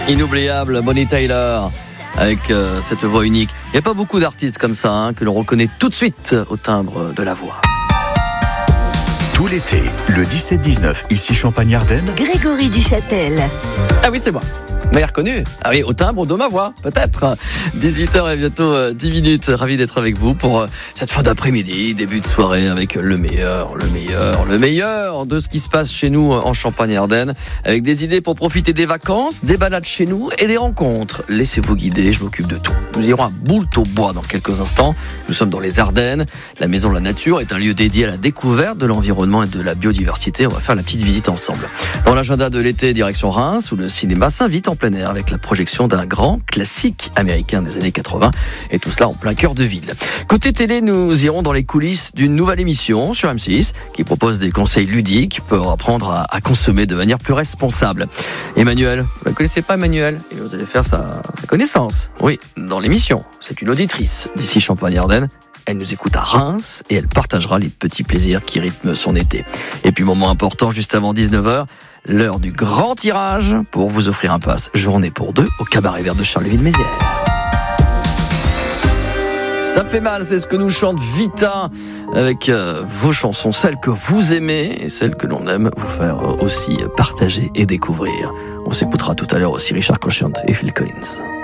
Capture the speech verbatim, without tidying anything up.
Inoubliable, Bonnie Tyler, avec euh, cette voix unique. Il n'y a pas beaucoup d'artistes comme ça hein, que l'on reconnaît tout de suite au timbre de la voix. Tout l'été, le dix-sept dix-neuf, ici Champagne-Ardenne. Grégory Duchâtel. Ah oui, c'est moi. Vous m'avez reconnu ? Ah oui, au timbre de ma voix, peut-être. dix-huit heures et bientôt dix minutes. Ravi d'être avec vous pour cette fin d'après-midi, début de soirée avec le meilleur, le meilleur, le meilleur de ce qui se passe chez nous en Champagne-Ardenne. Avec des idées pour profiter des vacances, des balades chez nous et des rencontres. Laissez-vous guider, je m'occupe de tout. Nous irons à Boulot-au-Bois dans quelques instants. Nous sommes dans les Ardennes. La Maison de la Nature est un lieu dédié à la découverte de l'environnement et de la biodiversité. On va faire la petite visite ensemble. Dans l'agenda de l'été, direction Reims, où le cinéma s'invite en plein air avec la projection d'un grand classique américain des années quatre-vingts et tout cela en plein cœur de ville. Côté télé, nous irons dans les coulisses d'une nouvelle émission sur M six qui propose des conseils ludiques pour apprendre à, à consommer de manière plus responsable. Emmanuel, vous ne connaissez pas Emmanuel et vous allez faire sa, sa connaissance. Oui, dans l'émission, c'est une auditrice d'ici Champagne-Ardenne. Elle nous écoute à Reims et elle partagera les petits plaisirs qui rythment son été. Et puis moment important, juste avant dix-neuf heures, l'heure du grand tirage pour vous offrir un pass journée pour deux au Cabaret Vert de Charleville-Mézières. Ça fait mal, c'est ce que nous chante Vita avec euh, vos chansons, celles que vous aimez et celles que l'on aime vous faire aussi partager et découvrir. On s'écoutera tout à l'heure aussi Richard Cochiant et Phil Collins.